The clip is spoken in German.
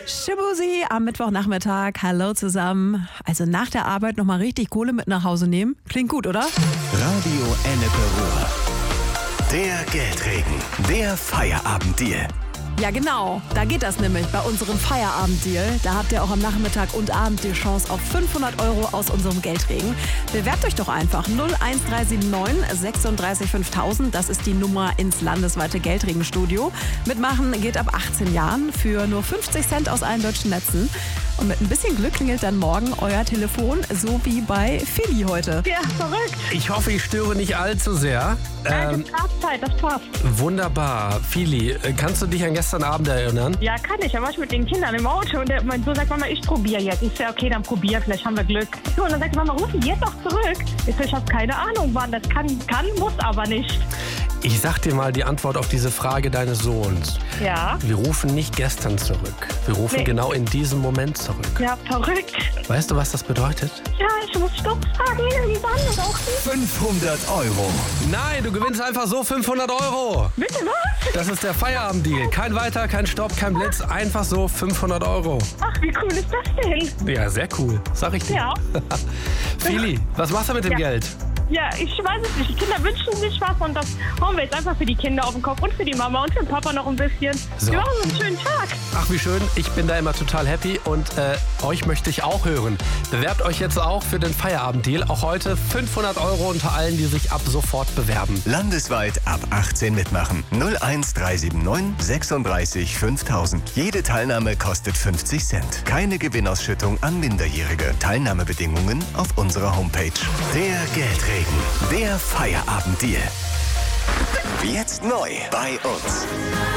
Shibusi am Mittwochnachmittag. Hallo zusammen. Also nach der Arbeit nochmal richtig Kohle mit nach Hause nehmen. Klingt gut, oder? Radio Ennepe Ruhr. Der Geldregen. Der Feierabenddeal. Ja, genau. Da geht das nämlich bei unserem Feierabenddeal. Da habt ihr auch am Nachmittag und Abend die Chance auf 500 € aus unserem Geldregen. Bewerbt euch doch einfach 01379 36 5000. Das ist die Nummer ins landesweite Geldregenstudio. Mitmachen geht ab 18 Jahren für nur 50 Cent aus allen deutschen Netzen. Und mit ein bisschen Glück klingelt dann morgen euer Telefon, so wie bei Philly heute. Ja, verrückt. Ich hoffe, ich störe nicht allzu sehr. Das ist Zeit, das passt. Wunderbar. Fili, kannst du dich an gestern Abend erinnern? Ja, kann ich. Da war ich mit den Kindern im Auto und mein Sohn sagt, Mama, ich probiere jetzt. Ich sage, okay, dann probier, vielleicht haben wir Glück. So, und dann sagt Mama, ruf ihn jetzt doch zurück. Ich sage, ich habe keine Ahnung, wann das kann, muss aber nicht. Ich sag dir mal die Antwort auf diese Frage deines Sohns. Ja. Wir rufen nicht gestern zurück. Wir rufen genau in diesem Moment zurück. Ja, verrückt. Weißt du, was das bedeutet? Ja, ich muss Stopp fragen, irgendwann. 500 €. Nein, du gewinnst einfach so 500 €. Bitte was? Das ist der Feierabenddeal. Kein Weiter, kein Stopp, kein Blitz. Einfach so 500 €. Ach, wie cool ist das denn? Ja, sehr cool. Sag ich dir. Ja. Fili, was machst du mit dem Ja. Geld? Ja, ich weiß es nicht. Die Kinder wünschen sich was und das hauen wir jetzt einfach für die Kinder auf den Kopf und für die Mama und für den Papa noch ein bisschen. So. Wir machen so einen schönen Tag. Ach, wie schön. Ich bin da immer total happy und euch möchte ich auch hören. Bewerbt euch jetzt auch für den Feierabenddeal. Auch heute 500 € unter allen, die sich ab sofort bewerben. Landesweit ab 18 mitmachen. 01379 36 5000. Jede Teilnahme kostet 50 Cent. Keine Gewinnausschüttung an Minderjährige. Teilnahmebedingungen auf unserer Homepage. Der Geldregen. Der Feierabenddeal. Jetzt neu bei uns.